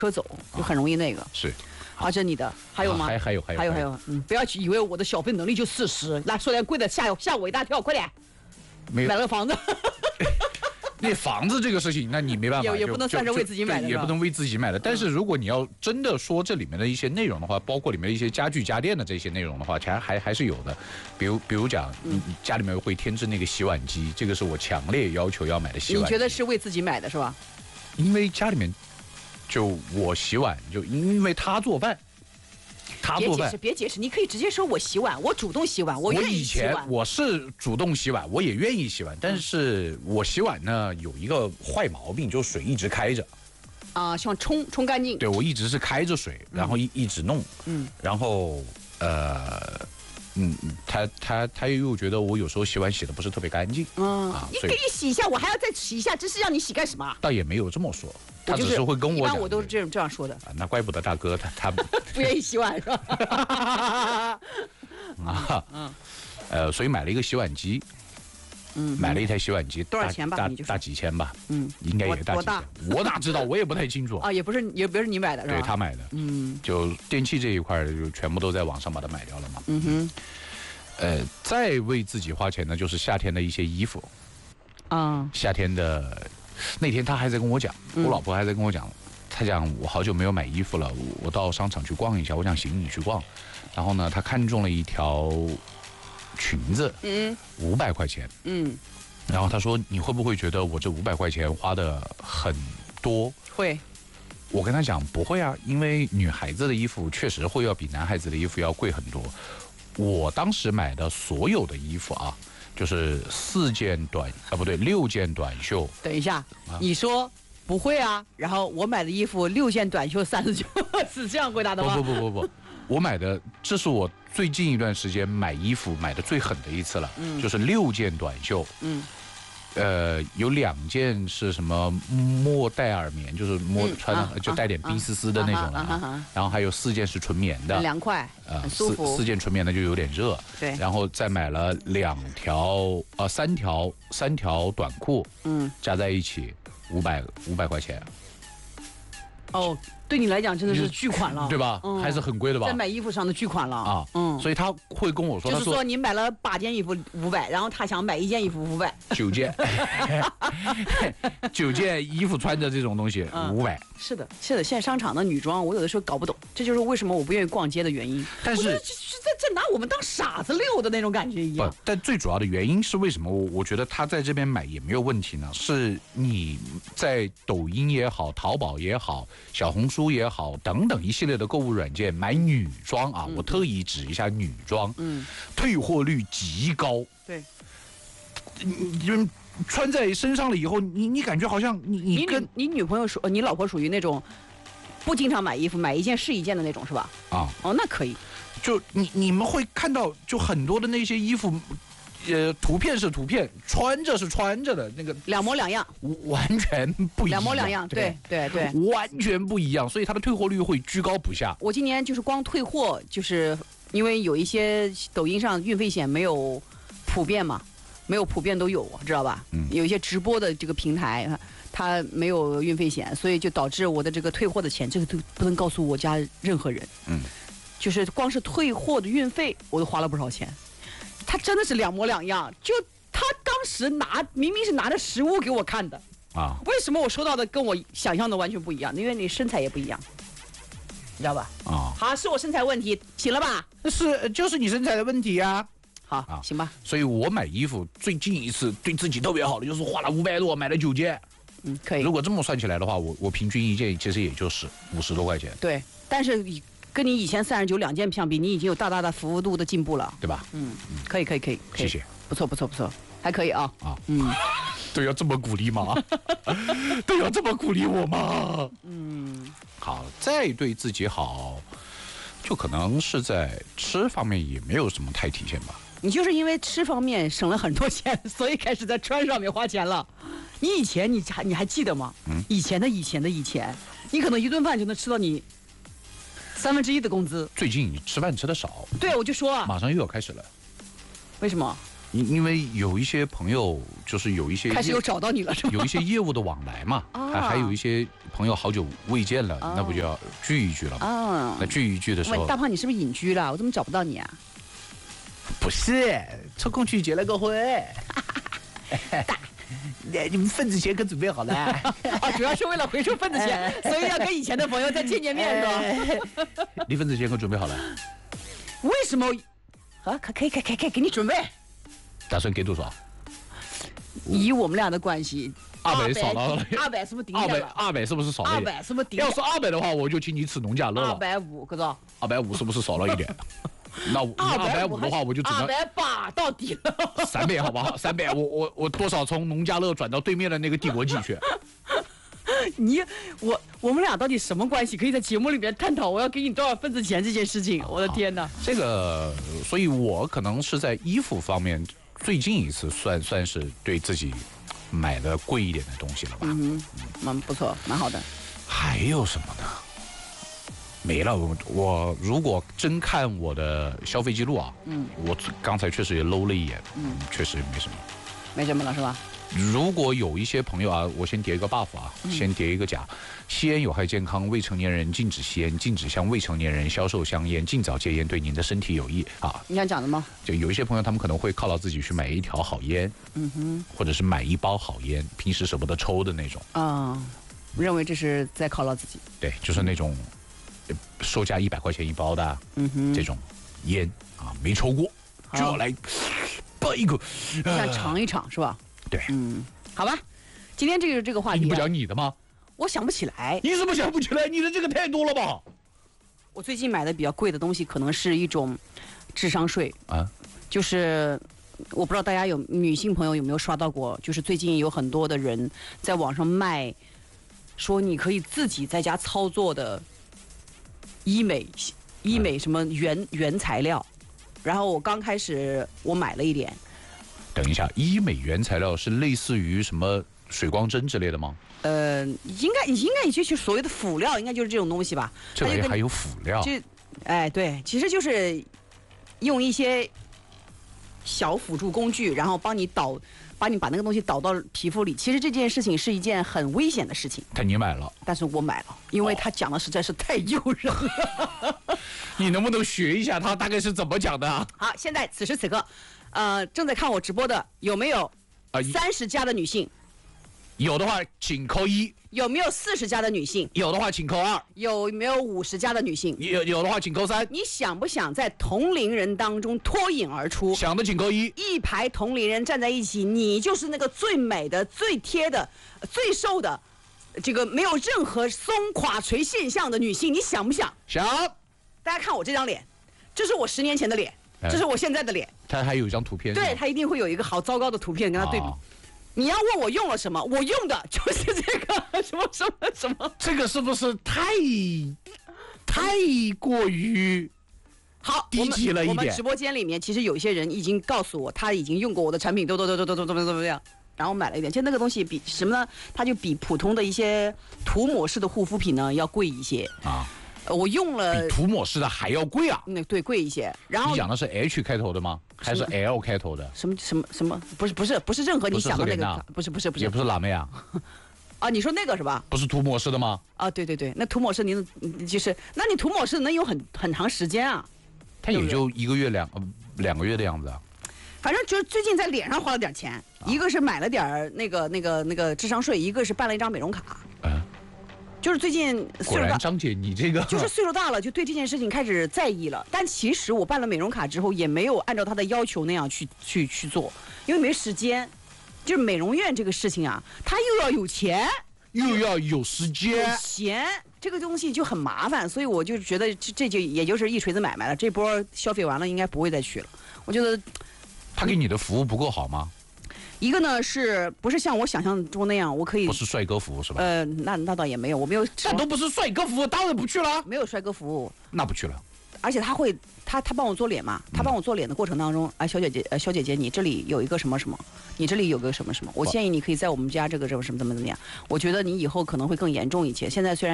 车走，就很容易那个。 是。 啊，这你的还有吗？ 还有， 不要以为我的小费能力就40，来说点贵的，吓我一大跳，快点。 买了个房子。 那房子这个事情，那你没办法， 也不能算是为自己买的， 也不能为自己买的。但是如果你要真的说这里面的一些内容的话，包括里面的一些家具家电的这些内容的话，还是有的。比如讲，你家里面会添置那个洗碗机，这个是我强烈要求要买的洗碗机。 你觉得是为自己买的是吧？ 因为家里面就我洗碗，就因为他做饭。 别解释，你可以直接说我洗碗，我主动洗碗，我愿意洗碗。 我以前我是主动洗碗，我也愿意洗碗，但是我洗碗呢有一个坏毛病，就是水一直开着。 啊，希望冲干净。 对，我一直是开着水，然后一直弄，然后他又觉得我有时候洗碗洗的不是特别干净， 你可以洗一下，我还要再洗一下，这是让你洗干什么？ 倒也没有这么说，他只是会跟我讲， 一般我都是这样说的。 那怪不得大哥他不愿意洗碗是吧？ 所以买了一个洗碗机。买了一台洗碗机， 多少钱吧？ 大几千吧，应该也大几千。我哪知道，我也不太清楚啊。也不是你买的是吧？ 对，他买的，就电器这一块就全部都在网上把它买掉了嘛。再为自己花钱呢，就是夏天的一些衣服。夏天的那天他还在跟我讲，我老婆还在跟我讲，他讲我好久没有买衣服了，我到商场去逛一下，我想请你去逛。然后呢，他看中了一条裙子，500块钱，然后他说你会不会觉得我这500块钱花的很多？ 会。 我跟他讲不会啊，因为女孩子的衣服确实会要比男孩子的衣服要贵很多。我当时买的所有的衣服啊，就是6件短袖。 等一下，你说不会啊？然后我买的衣服6件短袖39，是这样回答的吗？ 不。我买的，这是我最近一段时间买衣服买的最狠的一次了，就是6件短袖，有2件是什么莫代尔棉，就是穿的就带点冰丝丝的那种了，然后还有4件是纯棉的， 很凉快，很舒服。 4件纯棉的就有点热， 对。 然后再买了3条短裤，加在一起500块钱。 哦，对你来讲真的是巨款了， 对吧？还是很贵的吧？ 在买衣服上的巨款了啊！ 所以他会跟我说， 就是说你买了8件衣服500，然后他想买1件衣服500 ，9件，9件衣服穿着这种东西500。 是的，现在商场的女装我有的时候搞不懂，这就是为什么我不愿意逛街的原因。 但是在拿我们当傻子溜的那种感觉一样。 但最主要的原因是为什么我觉得他在这边买也没有问题呢？是你在抖音也好，淘宝也好，小红书也好等等一系列的购物软件买女装啊，我特意指一下女装，退货率极高。 对， 你穿在身上了以后，你感觉好像你跟你女朋友你老婆属于那种不经常买衣服，买一件是一件的那种是吧？那可以。 就你们会看到，就很多的那些衣服。图片是图片，穿着是穿着的，那个两模两样， 完全不一样。 两模两样，对， 完全不一样，所以它的退货率会居高不下。 我今年就是光退货，就是因为有一些抖音上运费险没有普遍嘛，没有普遍都有，知道吧？有一些直播的这个平台，它没有运费险，所以就导致我的这个退货的钱，这个都不能告诉我家任何人。就是光是退货的运费，我都花了不少钱。他真的是两模两样，就他当时明明是拿着实物给我看的啊，为什么我收到的跟我想象的完全不一样？因为你身材也不一样，你知道吧？好，是我身材问题，行了吧？ 就是你身材的问题呀。 好，行吧。 所以我买衣服最近一次对自己特别好的，就是花了500多买了9件。 可以。 如果这么算起来的话，我平均一件其实也就是50多块钱。 对，但是跟你以前39、2件相比，你已经有大大的服务度的进步了， 对吧？ 可以， 谢谢， 不错，还可以啊。 都要这么鼓励吗？都要这么鼓励我吗？好，再对自己好，就可能是在吃方面也没有什么太体现吧。 你就是因为吃方面省了很多钱，所以开始在穿上面花钱了。你以前你还记得吗？以前，你可能一顿饭就能吃到你1/3的工资。 最近你吃饭吃的少。 对，我就说马上又要开始了。 为什么？ 因为有一些朋友就是有一些开始又找到你了是吧？ 有一些业务的往来嘛，还有一些朋友好久未见了，那不就要聚一聚了吗？那聚一聚的时候， 大胖你是不是隐居了？我怎么找不到你啊？ 不是，抽空去结了个婚。你们份子钱可准备好了？ 主要是为了回收份子钱，所以要跟以前的朋友再见面的。 你份子钱可准备好了？ 为什么？可以，给你准备。 打算给多少？ 以我们俩的关系 ，200少了。 200是不是顶点了 ？200是不是少了一点？ 200是不是顶点？ 要是200的话，我就请你吃农家乐了。 250，可是 ？250是不是少了一点？那250的话，我就只能 280到底了。 300好不好？300，我多少从农家乐转到对面的那个帝国记去？ 我们俩到底什么关系？可以在节目里面探讨我要给你多少份子钱这件事情。我的天哪！ 这个，所以我可能是在衣服方面最近一次算是对自己买的贵一点的东西了吧？ 蛮不错，蛮好的。 还有什么呢？没了。我如果真看我的消费记录啊，我刚才确实也搂了一眼，确实没什么， 没什么了是吧？ 如果有一些朋友啊，我先叠一个 buff 啊，先叠一个甲，吸烟有害健康，未成年人禁止吸烟，禁止向未成年人销售香烟，尽早戒烟，对您的身体有益啊。 你想讲的吗？ 就有一些朋友，他们可能会犒劳自己去买一条好烟，或者是买一包好烟，平时舍不得抽的那种。 认为这是在犒劳自己。 对，就是那种售价100块钱一包的，这种烟啊，没抽过，就要来爆一口， 想尝一尝是吧？ 对， 好吧，今天这个话题， 你不讲你的吗？ 我想不起来。 你怎么想不起来？你的这个太多了吧？ 我最近买的比较贵的东西，可能是一种智商税啊，就是我不知道大家女性朋友有没有刷到过，就是最近有很多的人在网上卖，说你可以自己在家操作的医美什么原材料，然后我刚开始我买了一点。 等一下，医美原材料是类似于什么水光针之类的吗？ 应该就是所谓的辅料，应该就是这种东西吧。 这玩意还有辅料？ 对，其实就是用一些小辅助工具，然后帮你把那个东西导到皮肤里。其实这件事情是一件很危险的事情。 但你买了？ 但是我买了，因为他讲的实在是太诱人了。 你能不能学一下他大概是怎么讲的啊？ 好，现在此时此刻。正在看我直播的有没有30加的女性？ 有的话请扣1。 有没有40加的女性？ 有的话请扣2。 有没有50加的女性？ 有的话请扣3。 你想不想在同龄人当中脱颖而出？ 想的请扣1。 一排同龄人站在一起，你就是那个最美的、最贴的、最瘦的，这个没有任何松垮垂现象的女性，你想不想？ 想。 大家看我这张脸，这是我10年前的脸。这是我现在的脸， 他还有一张图片， 对他一定会有一个好糟糕的图片跟他对比。你要问我用了什么，我用的就是这个什么。 这个是不是太过于好低级了一点？ 我们直播间里面其实有一些人已经告诉我，他已经用过我的产品，怎么样，然后买了一点。其实那个东西比什么呢？它就比普通的一些涂抹式的护肤品呢要贵一些啊。我用了比涂抹式的还要贵啊？ 对，贵一些。然后你讲的是 H 开头的吗？还是 L 开头的？ 什么？不是任何你想的那个，不是， 也不是辣妹啊。 啊，你说那个是吧？ 不是涂抹式的吗？ 啊，对，那涂抹式你就是，那你涂抹式能用很长时间啊？ 它也就1个月2个月的样子啊。 反正就是最近在脸上花了点钱，一个是买了点那个智商税，一个是办了一张美容卡。就是最近果然张姐你这个就是岁数大了，就对这件事情开始在意了。但其实我办了美容卡之后，也没有按照他的要求那样去做，因为没时间。就是美容院这个事情啊，他又要有钱， 又要有时间， 有闲，这个东西就很麻烦。所以我就觉得这就也就是一锤子买卖了。这波消费完了，应该不会再去了。我觉得他给你的服务不够好吗？ 一个呢，是不是像我想象中那样，我可以不是帅哥服务是吧？ 那倒也没有，我没有。 那都不是帅哥服务，当然不去了。 没有帅哥服务， 那不去了。 而且他帮我做脸嘛，他帮我做脸的过程当中，小姐姐，你这里有一个什么什么，你这里有个什么什么，我建议你可以在我们家这个什么怎么样。我觉得你以后可能会更严重一些。现在虽然